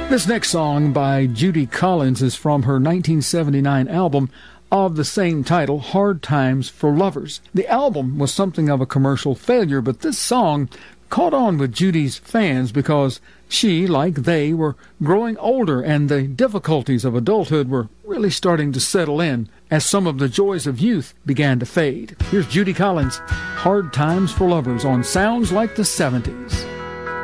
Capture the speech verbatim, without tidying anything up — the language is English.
This next song by Judy Collins is from her nineteen seventy-nine album of the same title, Hard Times for Lovers. The album was something of a commercial failure, but this song caught on with Judy's fans because she, like they, were growing older and the difficulties of adulthood were really starting to settle in as some of the joys of youth began to fade. Here's Judy Collins, Hard Times for Lovers on Sounds Like the seventies.